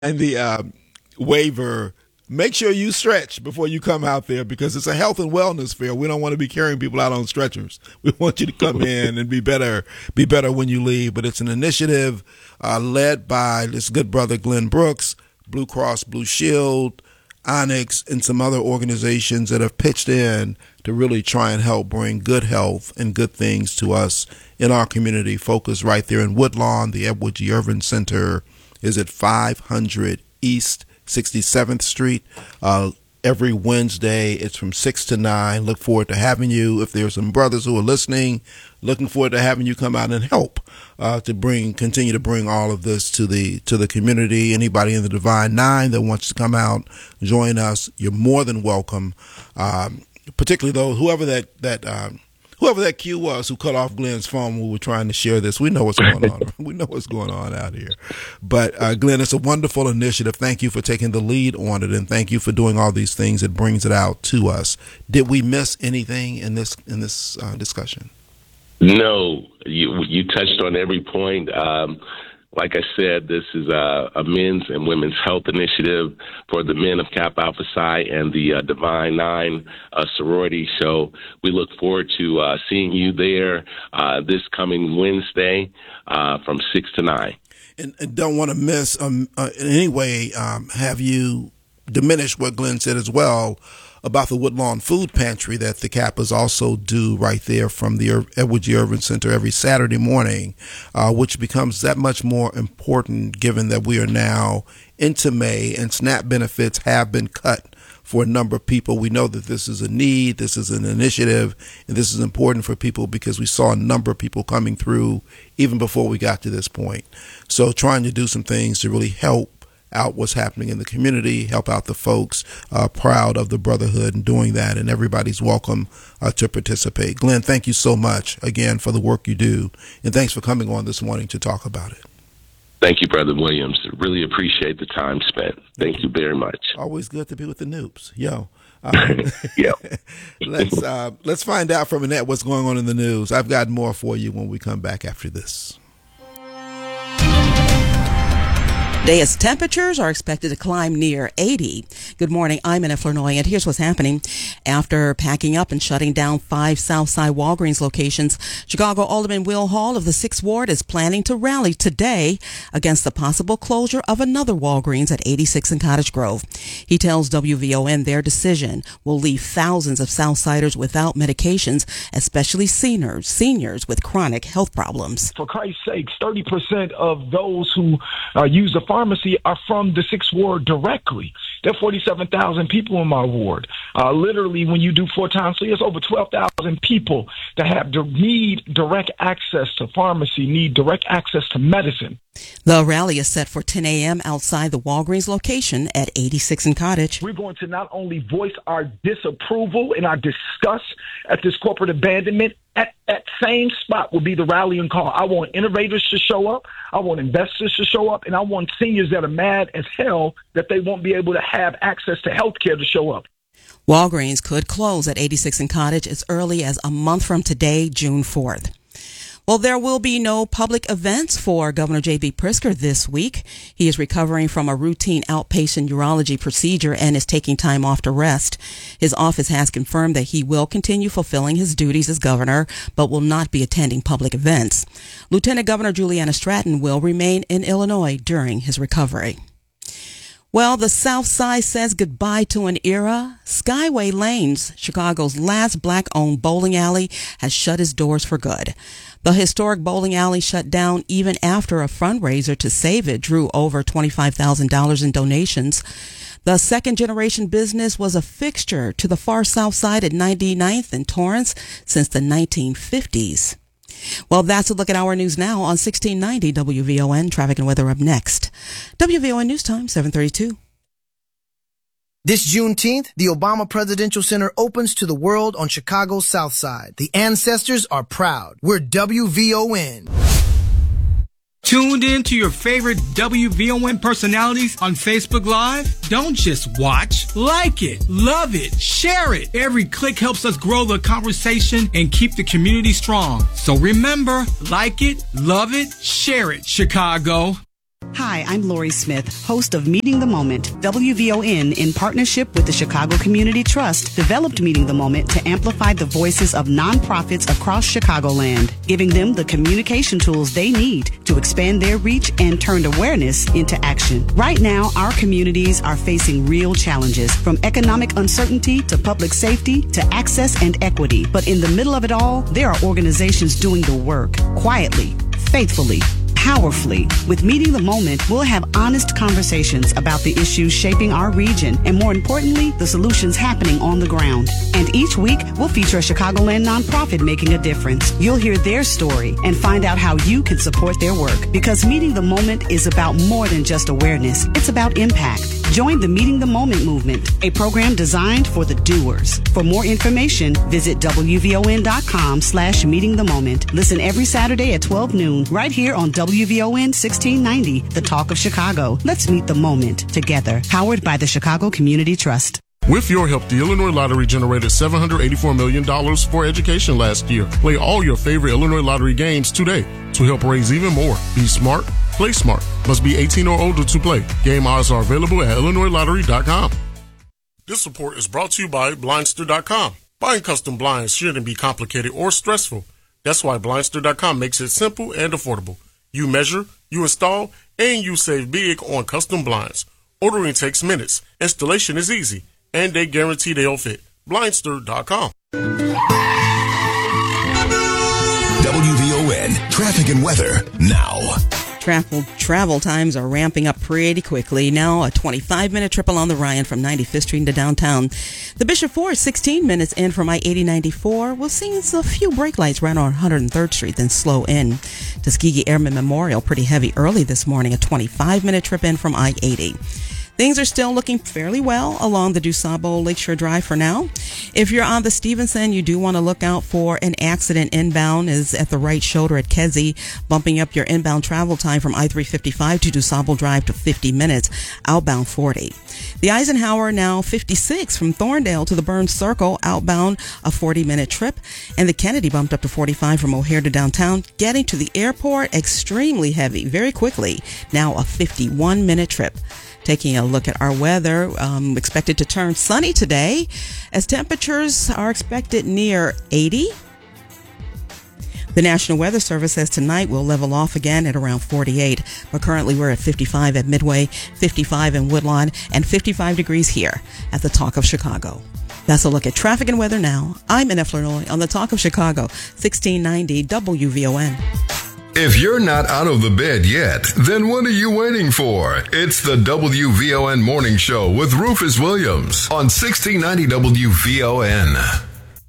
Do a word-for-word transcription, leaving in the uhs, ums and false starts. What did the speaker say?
And the uh, waiver, make sure you stretch before you come out there because it's a health and wellness fair. We don't want to be carrying people out on stretchers. We want you to come in and be better, be better when you leave. But it's an initiative uh, led by this good brother, Glenn Brooks, Blue Cross Blue Shield, Onyx, and some other organizations that have pitched in to really try and help bring good health and good things to us in our community. Focus right there in Woodlawn. The Edward G. Irvin Center is at five hundred East sixty-seventh Street. Uh, every Wednesday, it's from six to nine. Look forward to having you. If there's some brothers who are listening, looking forward to having you come out and help uh, to bring, continue to bring all of this to the to the community. Anybody in the Divine Nine that wants to come out, join us. You're more than welcome. Um, particularly those, whoever that that. Um, Whoever that Q was who cut off Glenn's phone when we were trying to share this, we know what's going on. We know what's going on out here. But, uh, Glenn, it's a wonderful initiative. Thank you for taking the lead on it, and thank you for doing all these things. It brings it out to us. Did we miss anything in this in this uh, discussion? No, you you touched on every point. Um, like I said, this is a, a men's and women's health initiative for the men of Kappa Alpha Psi and the uh, Divine Nine uh, sorority. So we look forward to uh, seeing you there uh, this coming Wednesday uh, from six to nine. And, and don't want to miss um, uh, in any way um, have you diminish what Glenn said as well about the Woodlawn Food Pantry that the Kappas also do right there from the Edward G. Irvin Center every Saturday morning, uh, which becomes that much more important given that we are now into May and SNAP benefits have been cut for a number of people. We know that this is a need, this is an initiative, and this is important for people because we saw a number of people coming through even before we got to this point. So trying to do some things to really help out what's happening in the community, help out the folks, uh, proud of the brotherhood and doing that, and everybody's welcome uh, to participate. Glenn, thank you so much again for the work you do, and thanks for coming on this morning to talk about it. Thank you, Brother Williams. Really appreciate the time spent. Thank, thank you very much. Always good to be with the noobs. Yo. Um, yeah. let's uh, let's find out from Annette what's going on in the news. I've got more for you when we come back after this. Today's temperatures are expected to climb near eighty. Good morning, I'm Annette Flournoy, and here's what's happening. After packing up and shutting down five Southside Walgreens locations, Chicago Alderman Will Hall of the sixth Ward is planning to rally today against the possible closure of another Walgreens at eighty-six and Cottage Grove. He tells W V O N their decision will leave thousands of Southsiders without medications, especially seniors, seniors with chronic health problems. For Christ's sakes, thirty percent of those who uh, use the pharmacy are from the sixth Ward directly. There are forty-seven thousand people in my ward. Uh, literally, when you do four times three, it's over twelve thousand people that have need direct access to pharmacy, need direct access to medicine. The rally is set for ten a.m. outside the Walgreens location at eighty-six and Cottage. We're going to not only voice our disapproval and our disgust at this corporate abandonment, at that same spot will be the rallying call. I want innovators to show up. I want investors to show up. And I want seniors that are mad as hell that they won't be able to have access to health care to show up. Walgreens could close at eighty-six and Cottage as early as a month from today, June fourth. Well, there will be no public events for Governor J B. Pritzker this week. He is recovering from a routine outpatient urology procedure and is taking time off to rest. His office has confirmed that he will continue fulfilling his duties as governor, but will not be attending public events. Lieutenant Governor Juliana Stratton will remain in Illinois during his recovery. Well, the South Side says goodbye to an era. Skyway Lanes, Chicago's last black-owned bowling alley, has shut its doors for good. The historic bowling alley shut down even after a fundraiser to save it drew over twenty-five thousand dollars in donations. The second-generation business was a fixture to the far South Side at ninety-ninth and Torrance since the nineteen fifties. Well, that's a look at our news now on sixteen ninety W V O N. Traffic and weather up next. W V O N News Time, seven thirty-two. This Juneteenth, the Obama Presidential Center opens to the world on Chicago's South Side. The ancestors are proud. We're W V O N. Tuned in to your favorite W V O N personalities on Facebook Live? Don't just watch. Like it, love it, share it. Every click helps us grow the conversation and keep the community strong. So remember, like it, love it, share it, Chicago. Hi, I'm Lori Smith, host of Meeting the Moment. W V O N, in partnership with the Chicago Community Trust, developed Meeting the Moment to amplify the voices of nonprofits across Chicagoland, giving them the communication tools they need to expand their reach and turn awareness into action. Right now, our communities are facing real challenges, from economic uncertainty to public safety to access and equity. But in the middle of it all, there are organizations doing the work quietly, faithfully, powerfully. With Meeting the Moment, we'll have honest conversations about the issues shaping our region and, more importantly, the solutions happening on the ground. And each week, we'll feature a Chicagoland nonprofit making a difference. You'll hear their story and find out how you can support their work. Because Meeting the Moment is about more than just awareness. It's about impact. Join the Meeting the Moment movement, a program designed for the doers. For more information, visit W V O N dot com slash meeting the moment. Listen every Saturday at twelve noon, right here on W V O N sixteen ninety, The Talk of Chicago. Let's meet the moment together. Powered by the Chicago Community Trust. With your help, the Illinois Lottery generated seven hundred eighty-four million dollars for education last year. Play all your favorite Illinois Lottery games today to help raise even more. Be smart. Play smart. Must be eighteen or older to play. Game odds are available at illinois lottery dot com. This report is brought to you by blindster dot com. Buying custom blinds shouldn't be complicated or stressful. That's why blindster dot com makes it simple and affordable. You measure, you install, and you save big on custom blinds. Ordering takes minutes. Installation is easy. And they guarantee they'll fit. blindster dot com. W V O N traffic and weather now. Travel travel times are ramping up pretty quickly. Now a twenty-five minute trip along the Ryan from ninety-fifth Street to downtown. The Bishop Ford, sixteen minutes in from I eighty ninety-four. We'll see a few brake lights right on one hundred third Street, then slow in. Tuskegee Airmen Memorial, pretty heavy early this morning. A twenty-five minute trip in from I eighty. Things are still looking fairly well along the DuSable Lakeshore Drive for now. If you're on the Stevenson, you do want to look out for an accident inbound is at the right shoulder at Kedzie, bumping up your inbound travel time from I three fifty-five to DuSable Drive to fifty minutes, outbound forty. The Eisenhower now fifty-six from Thorndale to the Burns Circle, outbound a forty minute trip, and the Kennedy bumped up to forty-five from O'Hare to downtown, getting to the airport extremely heavy very quickly, now a fifty-one minute trip. Taking a look at our weather, um, expected to turn sunny today as temperatures are expected near eighty. The National Weather Service says tonight will level off again at around forty-eight, but currently we're at fifty-five at Midway, fifty-five in Woodlawn, and fifty-five degrees here at the Talk of Chicago. That's a look at traffic and weather now. I'm Annette Flournoy on the Talk of Chicago, sixteen ninety W V O N. If you're not out of the bed yet, then what are you waiting for? It's the W V O N Morning Show with Rufus Williams on sixteen ninety W V O N.